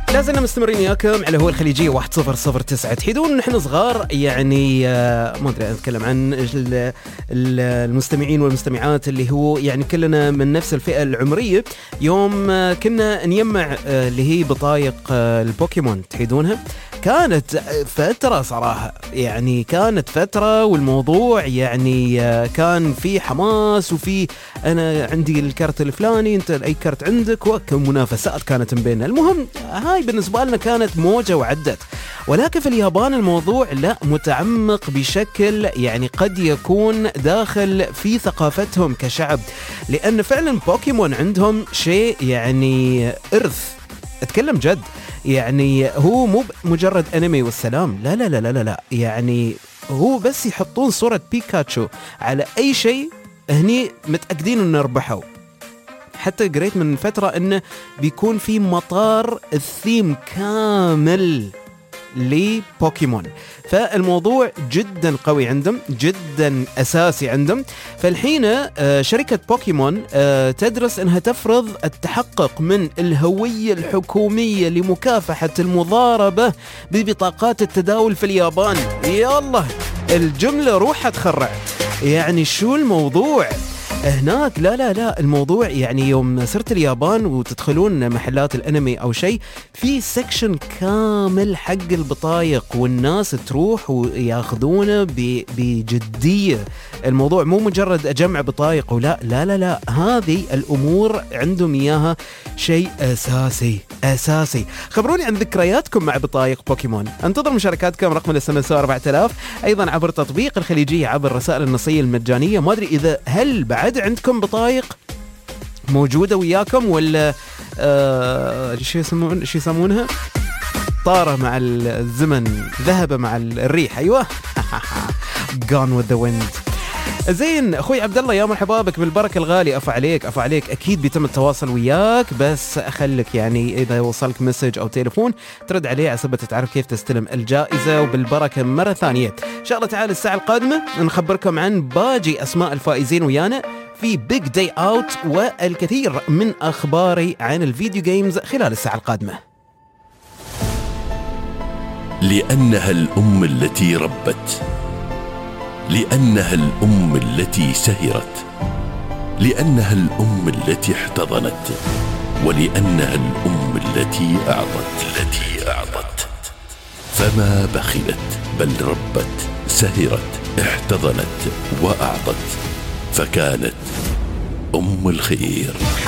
لازلنا مستمرين وياكم على هو الخليجية 1009. تحيدون نحن صغار يعني ما أدري أتكلم عن المستمعين والمستمعات اللي هو يعني كلنا من نفس الفئة العمرية. يوم كنا نجمع اللي هي بطايق البوكيمون تحيدونها، كانت فترة صراحة، يعني كانت فترة والموضوع يعني كان في حماس وفي أنا عندي الكارت الفلاني أنت أي كارت عندك، ومنافسات كانت بيننا. المهم هاي بالنسبة لنا كانت موجة وعدت، ولكن في اليابان الموضوع لا متعمق بشكل يعني قد يكون داخل في ثقافتهم كشعب، لأن فعلا بوكيمون عندهم شيء يعني إرث. أتكلم جد، يعني هو مو مجرد أنمي والسلام، لا لا لا لا لا، يعني هو بس يحطون صورة بيكاتشو على أي شيء هني متأكدين إنه ربحوا. حتى قريت من فترة إنه بيكون في مطار الثيم كامل لبوكيمون، فالموضوع جدا قوي عندهم، جدا أساسي عندهم. فالحين شركة بوكيمون تدرس أنها تفرض التحقق من الهوية الحكومية لمكافحة المضاربة ببطاقات التداول في اليابان. يالله الجملة روحها تخرع، يعني شو الموضوع هناك؟ لا لا لا، الموضوع يعني يوم صرت اليابان وتدخلون محلات الانمي او شيء، في سكشن كامل حق البطايق والناس تروح وياخذونه بجدية. الموضوع مو مجرد اجمع بطايق ولا لا لا لا، هذه الامور عندهم اياها شيء اساسي اساسي. خبروني عن ذكرياتكم مع بطايق بوكيمون، انتظر مشاركاتكم. رقم الاس 4000 ايضا عبر تطبيق الخليجية عبر رسائل النصية المجانية. ما ادري اذا هل بعد عندكم بطايق موجودة وياكم ولا شو يسمونها طارة مع الزمن، ذهب مع الريح. ايوه gone with the wind. زين اخوي عبد الله، يا مرحبا بك بالبركه الغالي. افا عليك اكيد بيتم التواصل وياك، بس اخلك يعني اذا وصلك مسج او تليفون ترد عليه على سبب تعرف كيف تستلم الجائزه. وبالبركه مره ثانيه ان شاء الله تعالى الساعه القادمه نخبركم عن باقي اسماء الفائزين ويانا في بيج داي اوت، والكثير من اخباري عن الفيديو جيمز خلال الساعه القادمه. لأنها الأم التي ربت، لأنها الأم التي سهرت، لأنها الأم التي احتضنت، ولأنها الأم التي أعطت. فما بخلت بل ربت، سهرت، احتضنت وأعطت، فكانت أم الخير.